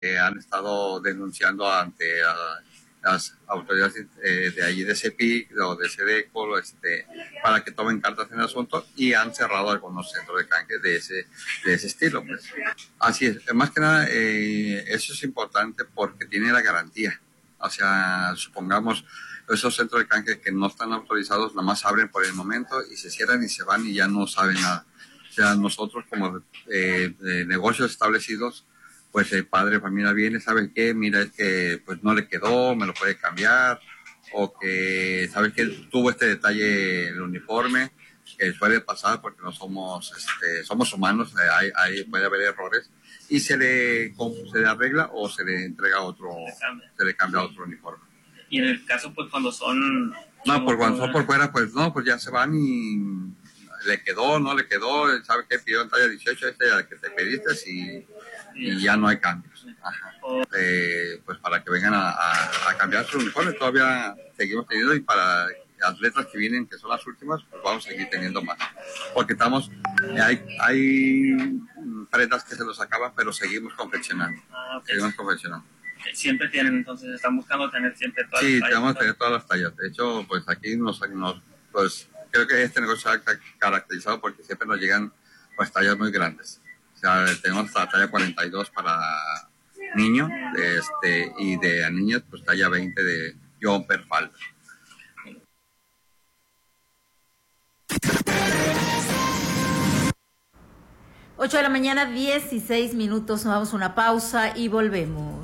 han estado denunciando ante las autoridades de allí de CEPIC o de SEDECO para que tomen cartas en el asunto, y han cerrado algunos centros de canje de ese estilo. Pues. Así es, más que nada eso es importante porque tiene la garantía. O sea, supongamos esos centros de canje que no están autorizados, nada más abren por el momento y se cierran y se van y ya no saben nada. O sea, nosotros como negocios establecidos, pues el padre de familia viene, ¿sabe qué? Mira, es que pues no le quedó, me lo puede cambiar, o que, ¿sabe qué? Tuvo este detalle el uniforme, que suele pasar porque no somos, somos humanos, puede haber errores, y se le arregla o se le entrega otro, se le cambia otro uniforme. Y en el caso, pues cuando son... No, pues cuando son por fuera, pues no, pues ya se van y le quedó, no le quedó, ¿sabe qué? Pidió en talla 18, la que te pediste y ya no hay cambios. Ajá. Pues para que vengan a cambiar su uniforme, todavía seguimos teniendo, y para atletas que vienen, que son las últimas, pues vamos a seguir teniendo más. Porque hay prendas que se nos acaban, pero seguimos confeccionando. Okay. Seguimos confeccionando. Siempre tienen, entonces están buscando tener siempre todas las tallas. Sí, vamos a tener todas las tallas. De hecho, pues aquí pues creo que este negocio se ha caracterizado porque siempre nos llegan pues tallas muy grandes. O sea, tenemos la talla 42 para niños, y de niñas pues talla 20 de jumper, falda. Ocho de la mañana, 16 minutos, nos vamos a una pausa y volvemos.